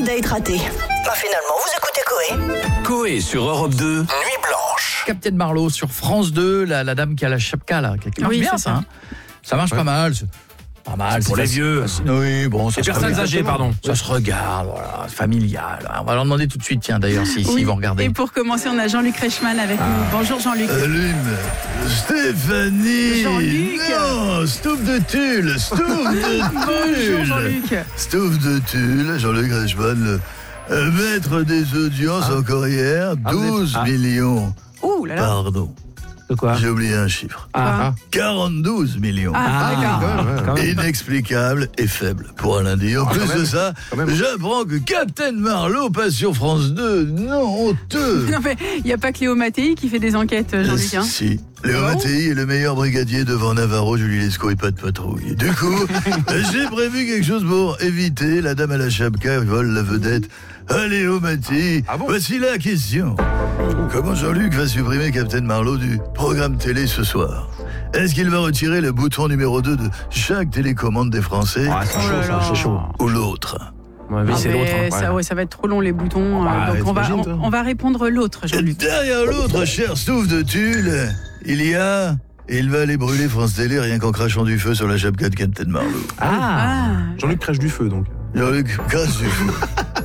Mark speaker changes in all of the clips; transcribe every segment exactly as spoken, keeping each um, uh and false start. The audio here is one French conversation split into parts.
Speaker 1: date raté. Bah finalement, vous écoutez Coé.
Speaker 2: Coé sur Europe deux, Nuit Blanche.
Speaker 3: Captain Marlowe sur France deux, la, la dame qui a la chapka là, qui marche
Speaker 4: oui,
Speaker 3: bien
Speaker 4: ça.
Speaker 3: ça. Hein. Ça marche ouais. pas mal. C'est pas mal.
Speaker 2: Pour les
Speaker 3: facile.
Speaker 2: vieux.
Speaker 3: Oui, bon, ça
Speaker 2: les
Speaker 3: se
Speaker 2: personnes
Speaker 3: regarde.
Speaker 2: âgées, pardon.
Speaker 3: Ça se regarde, voilà, familial. On va leur demander tout de suite, tiens, d'ailleurs, si,
Speaker 4: oui.
Speaker 3: si ils vont regarder.
Speaker 4: Et pour commencer, on a Jean-Luc Reichmann avec ah. nous. Bonjour Jean-Luc.
Speaker 5: Allume. Stéphanie.
Speaker 4: Jean-Luc.
Speaker 5: Non, Stouff de tulle. Stouff de tulle.
Speaker 4: Bonjour Jean-Luc.
Speaker 5: Stouff de tulle. Jean-Luc Reichmann, le euh, maître des audiences ah. encore hier. Ah, douze ah. millions.
Speaker 4: Ouh là là.
Speaker 5: Pardon.
Speaker 6: De quoi ?
Speaker 5: J'ai oublié un chiffre.
Speaker 6: Ah.
Speaker 5: quarante-deux millions.
Speaker 4: Ah,
Speaker 6: d'accord.
Speaker 5: Ah, inexplicable et faible pour un lundi. En ah, plus de ça, j'apprends que Captain Marlowe passe sur France deux. Non, honteux.
Speaker 4: Non, mais il n'y a pas que Léo Mattei qui fait des enquêtes, Jean-Luc. Hein.
Speaker 5: Si. Léo oh. Mattei est le meilleur brigadier devant Navarro, Julie Lescaut et pas de patrouille. Du coup, j'ai prévu quelque chose pour éviter la dame à la chapka vole la vedette. Ah, Léo Mattei, ah bon voici la question. Comment Jean-Luc va supprimer Captain Marlowe du programme télé ce soir ? Est-ce qu'il va retirer le bouton numéro deux de chaque télécommande des Français ?
Speaker 6: Ah, c'est chaud, ça, c'est chaud.
Speaker 5: Ou l'autre ?
Speaker 6: Ouais, mais
Speaker 4: ah
Speaker 6: c'est
Speaker 4: mais
Speaker 6: l'autre. Hein.
Speaker 4: Ça, ouais, ça va être trop long les boutons.
Speaker 6: Ah,
Speaker 4: euh, donc on va, on, on va répondre l'autre, Jean-Luc.
Speaker 5: Derrière l'autre, cher Stouff de tulle, il y a... Il va aller brûler France Télé rien qu'en crachant du feu sur la chapka de Captain Marlowe.
Speaker 6: Ah, ah. Jean-Luc crache du feu donc.
Speaker 5: Jean-Luc crache du feu.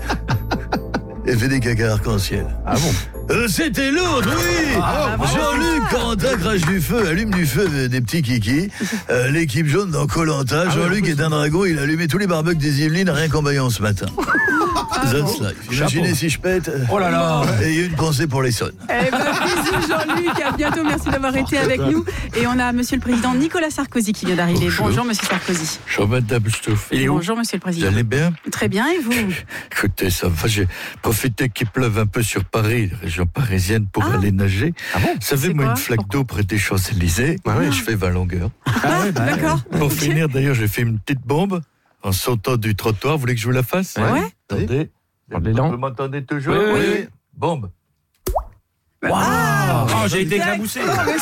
Speaker 5: Et fait des caca arc-en-ciel.
Speaker 6: Ah bon
Speaker 5: euh, C'était l'autre, oui ah, Jean-Luc Corentin crache du feu, allume du feu euh, des petits kikis. Euh, l'équipe jaune dans Koh-Lanta. Ah, Jean-Luc oui, est un dragon, il a allumé tous les barbecues des Yvelines rien qu'en baillant ce matin.
Speaker 4: Ah,
Speaker 5: That's life. Imaginez si je pète.
Speaker 6: Oh là là.
Speaker 5: Et il y a une pensée pour les sonnes.
Speaker 4: Eh ben, bisous Jean-Luc, à bientôt, merci d'avoir été avec nous. Et on a Monsieur le Président Nicolas Sarkozy qui vient d'arriver. Bonjour, Bonjour Monsieur Sarkozy.
Speaker 5: Bonjour Madame Stouff.
Speaker 4: Bonjour Monsieur le Président.
Speaker 5: Vous allez bien ?
Speaker 4: Très bien, et vous ?
Speaker 5: Écoutez, ça va, j'ai profité qu'il pleuve un peu sur Paris, région parisienne, pour ah. aller nager.
Speaker 6: Ah bon ?
Speaker 5: Vous savez, moi,
Speaker 4: quoi
Speaker 5: une flaque d'eau près des Champs-Élysées, ah. ouais, je fais vingt longueurs.
Speaker 4: Ah, ouais, bah, d'accord.
Speaker 5: Pour okay. finir, d'ailleurs, j'ai fait une petite bombe en sautant du trottoir. Vous voulez que je vous la fasse ?
Speaker 4: Ouais. ouais.
Speaker 5: Attendez.
Speaker 6: Vous
Speaker 5: m'entendez toujours ?
Speaker 6: Oui, oui, oui.
Speaker 5: Bombe.
Speaker 4: Wow.
Speaker 6: Oh, j'ai été éclaboussé.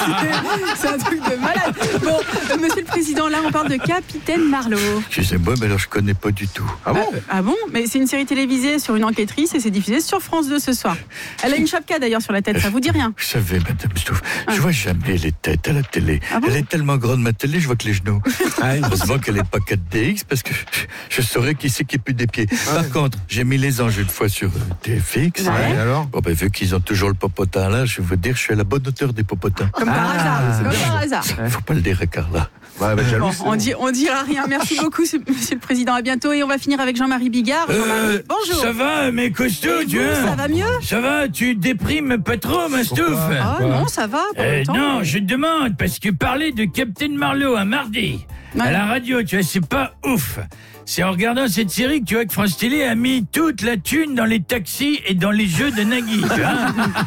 Speaker 4: C'est un truc de malade. Bon, euh, Monsieur le Président, là on parle de Capitaine Marlowe.
Speaker 5: Excusez-moi, mais alors je connais pas du tout.
Speaker 6: Ah bon ?
Speaker 4: euh, Ah bon ? Mais c'est une série télévisée sur une enquêtrice et c'est diffusé sur France deux ce soir. Elle a une chapka d'ailleurs sur la tête, ça vous dit rien ?
Speaker 5: Vous savez, Madame Stouff, ah. je vois jamais les têtes à la télé. Ah bon ? Elle est tellement grande ma télé, je vois que les genoux. Ah, heureusement qu'elle n'est pas quatre D X parce que je saurais qui c'est qui pue des pieds. Ah, Par ouais. contre, j'ai mis les anges une fois sur T F X.
Speaker 4: Ouais.
Speaker 6: Ouais, alors
Speaker 5: bon, ben, vu qu'ils ont toujours le popotin là, je vais vous dire, je suis à la bonne hauteur des popotins.
Speaker 4: Comme par
Speaker 6: ah,
Speaker 4: hasard, comme par hasard.
Speaker 5: Ouais. Faut pas le dire à Carla.
Speaker 6: Ouais, bah,
Speaker 4: bon, on, dit, on dira rien. Merci beaucoup, Monsieur le Président. À bientôt. Et on va finir avec Jean-Marie Bigard. Jean-Marie,
Speaker 7: euh,
Speaker 4: bonjour.
Speaker 7: Ça va, mes costauds, tu vois ?
Speaker 4: Ça va mieux ?
Speaker 7: Ça va, tu déprimes pas trop, ma Stouff ?
Speaker 4: Ah non, ça va. Pas
Speaker 7: euh, non,
Speaker 4: mais...
Speaker 7: je te demande, parce que parler de Captain Marlowe un mardi, ouais. à la radio, tu vois, c'est pas ouf. C'est en regardant cette série que tu vois que France Télé a mis toute la thune dans les taxis et dans les jeux de Nagui. Tu vois ?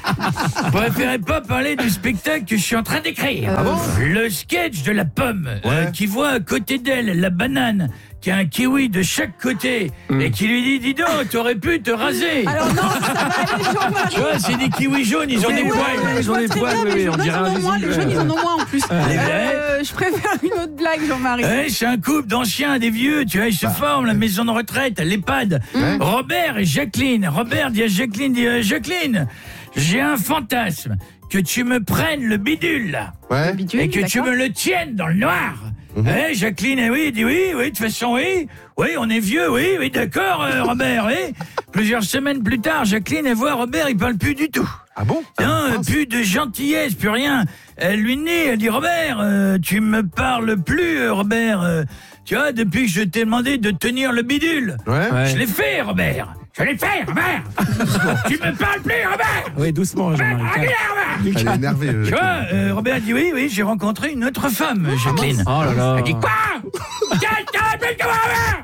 Speaker 7: Je préférais pas parler du spectacle que je suis en train d'écrire.
Speaker 4: Ah bon ?
Speaker 7: Le sketch de la pomme ouais. euh, qui voit à côté d'elle la banane qui a un kiwi de chaque côté mmh. et qui lui dit, dis donc, t'aurais pu te raser.
Speaker 4: Alors non, ça va aller, Jean-Marie.
Speaker 7: Tu vois, c'est des kiwis jaunes, ils ont des
Speaker 4: ouais,
Speaker 7: poils.
Speaker 4: Ouais,
Speaker 6: ils ont des poils,
Speaker 4: bien,
Speaker 6: oui, on dirait un
Speaker 4: moins, les jaunes, ils en ont moins en plus.
Speaker 7: Euh,
Speaker 4: euh, je préfère une autre blague, Jean-Marie.
Speaker 7: Ouais, c'est un couple d'anciens, des vieux, tu vois, ils se bah. forment, la maison de retraite, l'EHPAD. Mmh. Robert et Jacqueline. Robert dit à Jacqueline, dit à Jacqueline, j'ai un fantasme, que tu me prennes le bidule, là.
Speaker 6: Ouais.
Speaker 4: Le bidule,
Speaker 7: et que
Speaker 4: d'accord.
Speaker 7: tu me le tiennes dans le noir. Mmh. Eh, Jacqueline, eh oui, dit oui, oui, de toute façon, oui, oui, on est vieux, oui, oui, d'accord, euh, Robert, oui. Plusieurs semaines plus tard, Jacqueline, elle voit Robert, il parle plus du tout.
Speaker 6: Ah bon ?
Speaker 7: Non, euh, plus de gentillesse, plus rien. Elle lui dit, elle dit, Robert, euh, tu me parles plus, euh, Robert, euh, tu vois, depuis que je t'ai demandé de tenir le bidule.
Speaker 6: Ouais. ouais.
Speaker 7: Je l'ai fait, Robert. Je l'ai fait, Robert. Tu me parles plus, Robert.
Speaker 6: Oui, doucement, Jean-Marie.
Speaker 5: Elle est énervée.
Speaker 7: Tu vois, euh, Robert dit oui, oui, j'ai rencontré une autre femme, Jacqueline.
Speaker 6: Oh là là.
Speaker 7: Elle dit quoi ? Quelqu'un plus que moi, Robert.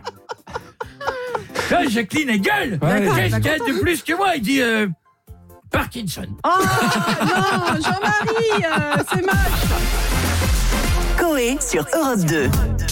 Speaker 7: Là, Jacqueline, elle gueule.
Speaker 4: Ouais,
Speaker 7: qu'est-ce qu'il y a de plus que moi ? Il dit euh, Parkinson.
Speaker 4: Oh non, Jean-Marie, euh, c'est moche.
Speaker 1: Coé sur Europe deux.